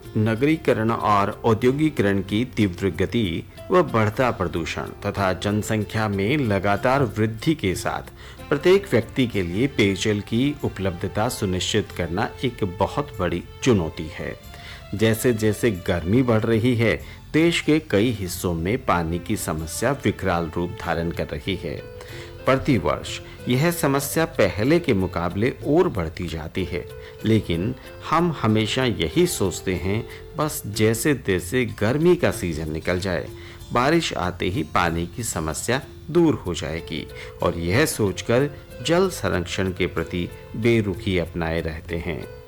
नगरीकरण और औद्योगिकरण की तीव्र गति व बढ़ता प्रदूषण तथा जनसंख्या में लगातार वृद्धि के साथ प्रत्येक व्यक्ति के लिए पेयजल की उपलब्धता सुनिश्चित करना एक बहुत बड़ी चुनौती है। जैसे जैसे गर्मी बढ़ रही है, देश के कई हिस्सों में पानी की समस्या विकराल रूप धारण कर रही है। प्रतिवर्ष यह समस्या पहले के मुकाबले और बढ़ती जाती है, लेकिन हम हमेशा यही सोचते हैं बस जैसे तैसे गर्मी का सीजन निकल जाए, बारिश आते ही पानी की समस्या दूर हो जाएगी और यह सोचकर जल संरक्षण के प्रति बेरुखी अपनाए रहते हैं।